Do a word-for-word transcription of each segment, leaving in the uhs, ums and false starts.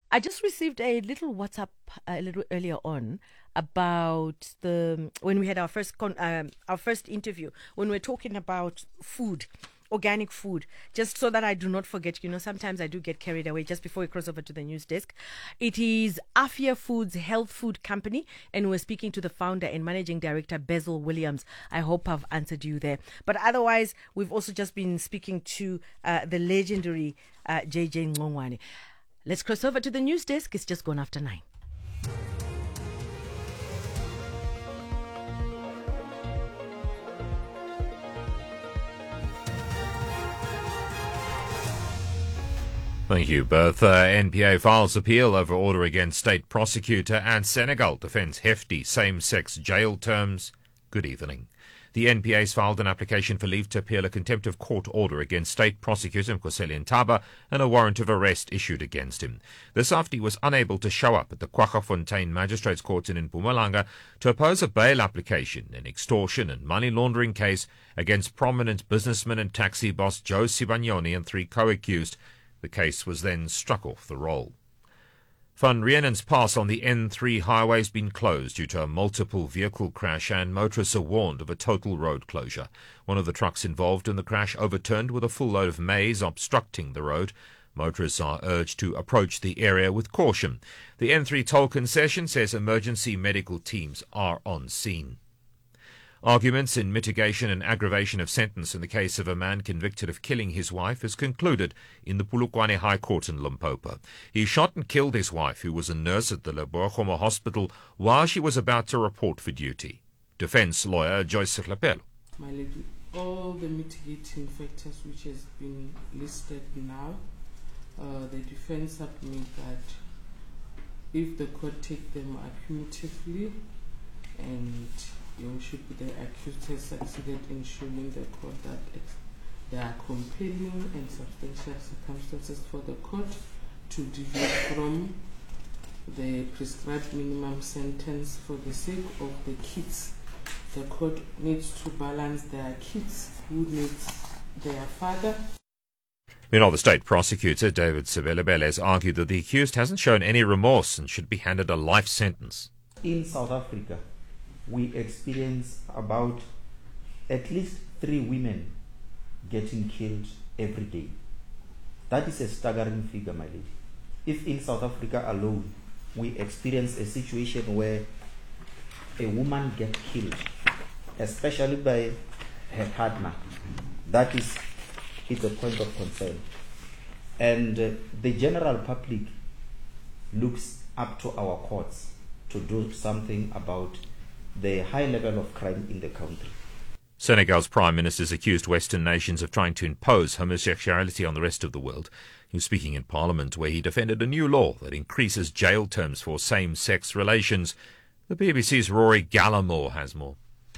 I just received a little WhatsApp uh, a little earlier on about the when we had our first con, um, our first interview, when we we're talking about food, organic food, just so that I do not forget. You know, sometimes I do get carried away just before we cross over to the news desk. It is Afia Foods Health Food Company, and we're speaking to the founder and managing director, Basil Williams. I hope I've answered you there. But otherwise, we've also just been speaking to uh, the legendary uh, J J Ngongwane. Let's cross over to the news desk. It's just gone after nine. Thank you, Bertha. N P A files appeal over order against state prosecutor, and Senegal defends hefty same-sex jail terms. Good evening. The N P A has filed an application for leave to appeal a contempt of court order against state prosecutor Nkoseli Ntaba and a warrant of arrest issued against him. The Safdi was unable to show up at the Kwaggafontein Magistrates Court in Mpumalanga to oppose a bail application, an extortion and money laundering case against prominent businessman and taxi boss Joe Sibanyoni and three co-accused. The case was then struck off the roll. Van Rienen's Pass on the N three highway has been closed due to a multiple vehicle crash, and motorists are warned of a total road closure. One of the trucks involved in the crash overturned with a full load of maize obstructing the road. Motorists are urged to approach the area with caution. The N three toll concession says emergency medical teams are on scene. Arguments in mitigation and aggravation of sentence in the case of a man convicted of killing his wife is concluded in the Polokwane High Court in Limpopo. He shot and killed his wife, who was a nurse at the Leboakgoma Hospital, while she was about to report for duty. Defense lawyer Joyce Hlapelo. My lady, all the mitigating factors which has been listed now, uh, the defense submit that if the court take them accumulatively and you should be the accused has succeeded in showing the court that there are compelling and substantial circumstances for the court to deviate from the prescribed minimum sentence for the sake of the kids. The court needs to balance their kids who needs their father. Meanwhile, the state prosecutor, David Sebelebele, has argued that the accused hasn't shown any remorse and should be handed a life sentence. In South Africa, we experience about at least three women getting killed every day. That is a staggering figure, my lady. If in South Africa alone, we experience a situation where a woman gets killed, especially by her partner, that is, is a point of concern. And uh, the general public looks up to our courts to do something about the high level of crime in the country. Senegal's Prime Minister has accused Western nations of trying to impose homosexuality on the rest of the world. He was speaking in Parliament, where he defended a new law that increases jail terms for same-sex relations. The B B C's Rory Gallimore has more.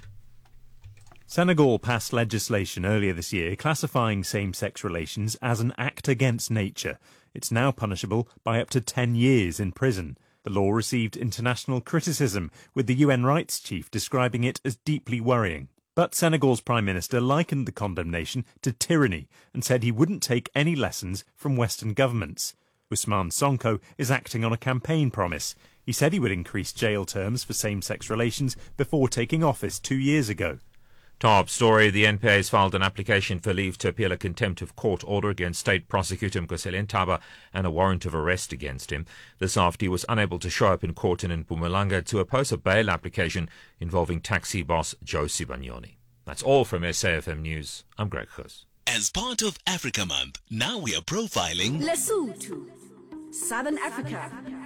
Senegal passed legislation earlier this year classifying same-sex relations as an act against nature. It's now punishable by up to ten years in prison. The law received international criticism, with the U N rights chief describing it as deeply worrying. But Senegal's Prime Minister likened the condemnation to tyranny and said he wouldn't take any lessons from Western governments. Ousmane Sonko is acting on a campaign promise. He said he would increase jail terms for same-sex relations before taking office two years ago. Top story, the N P A has filed an application for leave to appeal a contempt of court order against state prosecutor Nkoseli Ntaba and a warrant of arrest against him. This after he was unable to show up in court in Mpumalanga to oppose a bail application involving taxi boss Joe Sibanyoni. That's all from S A F M News. I'm Greg Khus. As part of Africa Month, now we are profiling Lesotho, Southern Africa.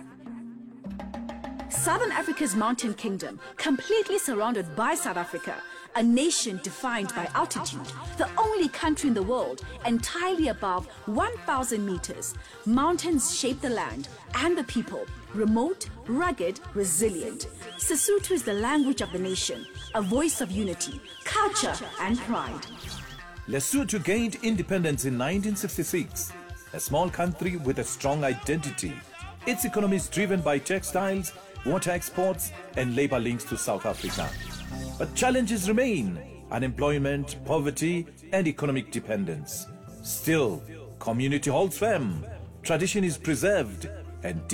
Southern Africa's mountain kingdom, completely surrounded by South Africa, a nation defined by altitude, the only country in the world entirely above one thousand meters. Mountains shape the land and the people, remote, rugged, resilient. Sesotho is the language of the nation, a voice of unity, culture and pride. Lesotho gained independence in nineteen sixty-six, a small country with a strong identity. Its economy is driven by textiles, water exports and labor links to South Africa. But challenges remain: unemployment, poverty and economic dependence. Still, community holds firm, tradition is preserved and